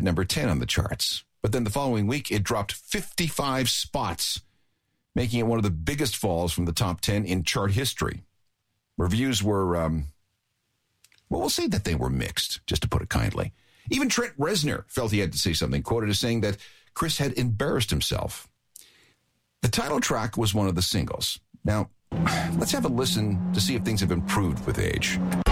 number 10 on the charts. But then the following week, it dropped 55 spots, making it one of the biggest falls from the top 10 in chart history. Reviews were, well, we'll say that they were mixed, just to put it kindly. Even Trent Reznor felt he had to say something, quoted as saying that Chris had embarrassed himself. The title track was one of the singles. Now, let's have a listen to see if things have improved with age.